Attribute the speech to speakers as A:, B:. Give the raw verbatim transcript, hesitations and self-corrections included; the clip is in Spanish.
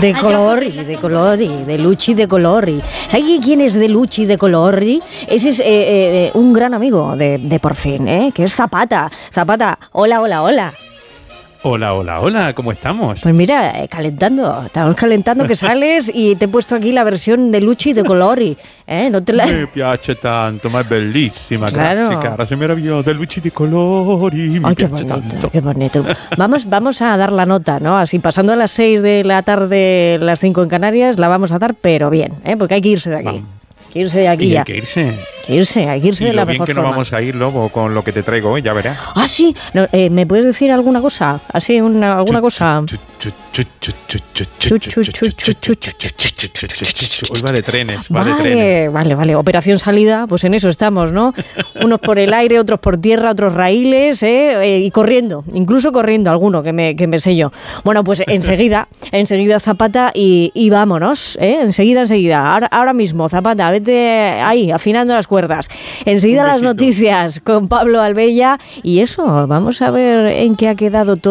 A: De color, y de color, y de Luchi de color. Y ¿sabes quién es de Luchi de color? Ese es eh, eh, un gran amigo de, de Por Fin, ¿eh? Que es Zapata. Zapata, hola, hola, hola.
B: Hola, hola, hola, ¿cómo estamos?
A: Pues mira, calentando, estamos calentando que sales y te he puesto aquí la versión de Luchi de colori, ¿eh? No te la...
B: Mi piace tanto, ma è bellissima,
A: Claro.
B: grazie cara, sei meravigliosa, Luci di colori, mi
A: Ay, qué
B: piace
A: bonito,
B: tanto.
A: qué bonito. Vamos, vamos a dar la nota, ¿no? Así pasando a las seis de la tarde, las cinco en Canarias, la vamos a dar, pero bien, ¿eh? Porque hay que irse de aquí.
B: Vamos.
A: Hay que irse de aquí
B: Y
A: ya.
B: hay que irse.
A: Hay que irse, hay que irse
B: Y
A: de la
B: lo bien
A: mejor
B: que no
A: forma.
B: vamos a ir, Lobo, con lo que te traigo hoy, ya verás.
A: Ah, sí. No, eh, ¿me puedes decir alguna cosa? Así, una, alguna cosa.
B: Hoy va de trenes, va de trenes.
A: Vale, vale, vale. Operación salida, pues en eso estamos, ¿no? Unos por el aire, otros por tierra, otros raíles, ¿eh? Eh, y corriendo, incluso corriendo alguno, que me, que me sé yo. Bueno, pues enseguida, enseguida Zapata y, y vámonos, ¿eh? Enseguida, enseguida. Ahora, ahora mismo, Zapata, vete ahí, afinando las cuerdas. Enseguida las noticias con Pablo Albella y eso, vamos a ver en qué ha quedado todo.